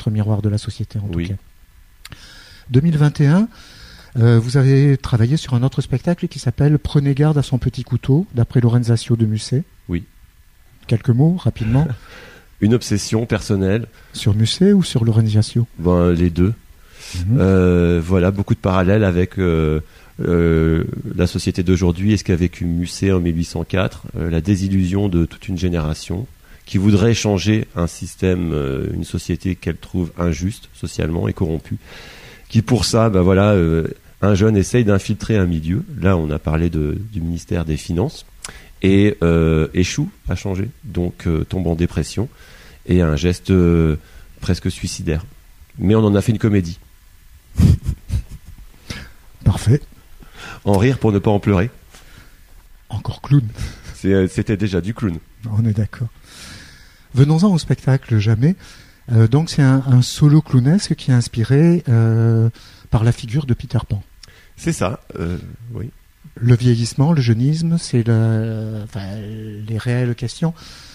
votre miroir de la société en Oui. tout cas. 2021, vous avez travaillé sur un autre spectacle qui s'appelle Prenez garde à son petit couteau, d'après Lorenzaccio de Musset. Oui. Quelques mots, rapidement. Une obsession personnelle. Sur Musset ou sur Lorenzaccio? Les deux. Voilà, beaucoup de parallèles avec la société d'aujourd'hui et ce qu'a vécu Musset en 1804, la désillusion de toute une génération qui voudrait changer un système, une société qu'elle trouve injuste socialement et corrompue, qui pour ça, un jeune essaye d'infiltrer un milieu. Là, on a parlé du ministère des Finances et échoue à changer, donc tombe en dépression et a un geste presque suicidaire. Mais on en a fait une comédie. Parfait. En rire pour ne pas en pleurer. Encore clown. C'était déjà du clown. On est d'accord. Venons-en au spectacle Jamais. Donc c'est un solo clownesque qui est inspiré par la figure de Peter Pan. C'est ça, oui. Le vieillissement, le jeunisme, c'est les réelles questions.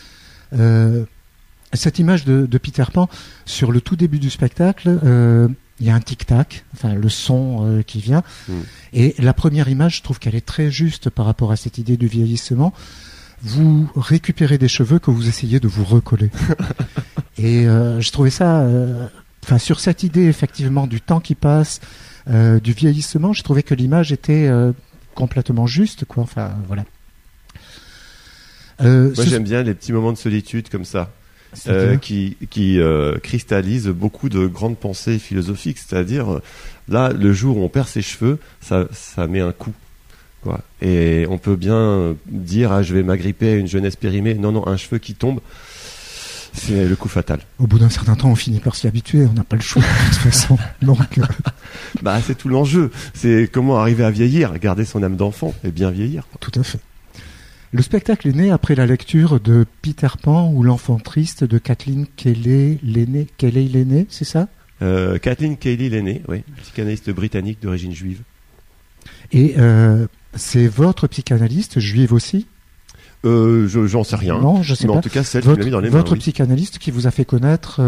Cette image de Peter Pan, sur le tout début du spectacle, il y a un tic-tac, le son qui vient. Et la première image, je trouve qu'elle est très juste par rapport à cette idée du vieillissement. Vous récupérez des cheveux que vous essayez de vous recoller. Et je trouvais ça... sur cette idée, effectivement, du temps qui passe, du vieillissement, je trouvais que l'image était complètement juste, quoi. Voilà. Moi, j'aime bien les petits moments de solitude comme ça. Qui cristallise beaucoup de grandes pensées philosophiques, c'est-à-dire là, le jour où on perd ses cheveux, ça met un coup, quoi. Et on peut bien dire je vais m'agripper à une jeunesse périmée. Non, un cheveu qui tombe, c'est le coup fatal. Au bout d'un certain temps, on finit par s'y habituer, on n'a pas le choix de toute façon. Donc, c'est tout l'enjeu. C'est comment arriver à vieillir, garder son âme d'enfant et bien vieillir. Tout à fait. Le spectacle est né après la lecture de Peter Pan ou l'enfant triste de Kathleen Kelly Lenné, c'est ça? Kathleen Kelly Lenné, oui, psychanalyste britannique d'origine juive. Et c'est votre psychanalyste juive aussi? J'en sais rien. Non, je sais mais pas. En tout cas, celle qui m'a mis dans les mains. Votre psychanalyste qui vous a fait connaître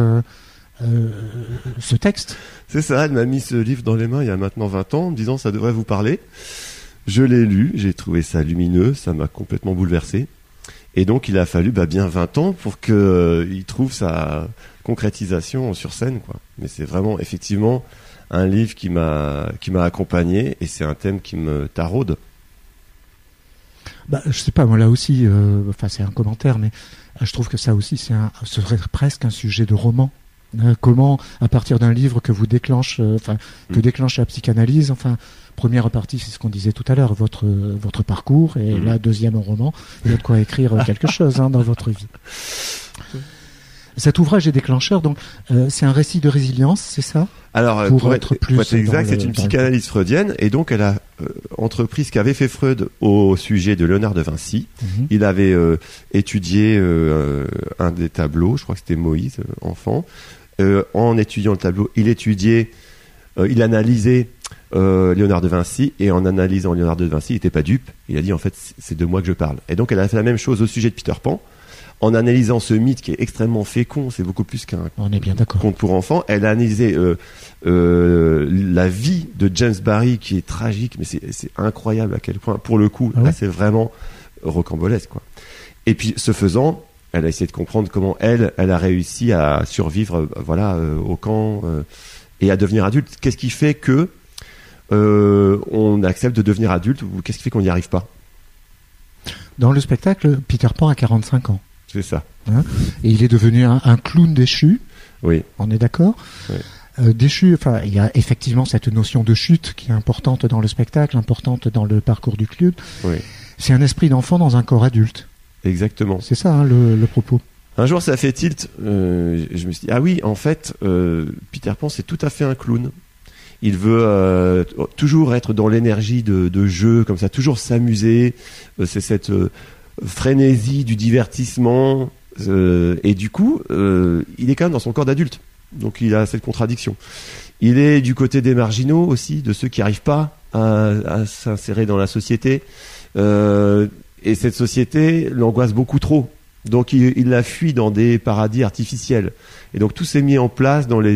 ce texte? C'est ça, elle m'a mis ce livre dans les mains il y a maintenant 20 ans en me disant ça devrait vous parler. Je l'ai lu, j'ai trouvé ça lumineux, ça m'a complètement bouleversé. Et donc, il a fallu bien 20 ans pour qu'il trouve sa concrétisation sur scène, quoi. Mais c'est vraiment, effectivement, un livre qui m'a accompagné et c'est un thème qui me taraude. Je sais pas, moi là aussi, c'est un commentaire, mais je trouve que ça aussi, ce serait presque un sujet de roman. Comment, à partir d'un livre que vous déclenche la psychanalyse, première partie, c'est ce qu'on disait tout à l'heure, votre parcours, et là, deuxième roman, il y a de quoi écrire quelque chose dans votre vie. Cet ouvrage est déclencheur, donc c'est un récit de résilience, c'est ça? Alors, pour être exact, c'est une psychanalyse freudienne, et donc elle a entrepris ce qu'avait fait Freud au sujet de Léonard de Vinci. Il avait étudié un des tableaux, je crois que c'était Moïse, enfant. En étudiant le tableau, il analysait Léonard de Vinci, et en analysant Léonard de Vinci, il n'était pas dupe. Il a dit, en fait, c'est de moi que je parle. Et donc, elle a fait la même chose au sujet de Peter Pan. En analysant ce mythe qui est extrêmement fécond, c'est beaucoup plus qu'un conte pour enfants, elle a analysé la vie de James Barrie, qui est tragique, mais c'est incroyable à quel point, pour le coup, là, c'est vraiment rocambolesque, quoi. Et puis, ce faisant, elle a essayé de comprendre comment elle a réussi à survivre, au camp et à devenir adulte. Qu'est-ce qui fait que on accepte de devenir adulte, ou qu'est-ce qui fait qu'on n'y arrive pas? Dans le spectacle, Peter Pan a 45 ans. C'est ça. Et il est devenu un clown déchu. Oui. On est d'accord? Oui. Déchu, il y a effectivement cette notion de chute qui est importante dans le spectacle, importante dans le parcours du clown. Oui. C'est un esprit d'enfant dans un corps adulte. Exactement. C'est ça, le propos. Un jour, ça a fait tilt. Je me suis dit, ah oui, en fait, Peter Pan, c'est tout à fait un clown. Il veut toujours être dans l'énergie de jeu, comme ça, toujours s'amuser. C'est cette frénésie du divertissement. Et du coup, il est quand même dans son corps d'adulte. Donc, il a cette contradiction. Il est du côté des marginaux aussi, de ceux qui n'arrivent pas à s'insérer dans la société. Et cette société l'angoisse beaucoup trop. Donc il a fui dans des paradis artificiels. Et donc tout s'est mis en place dans les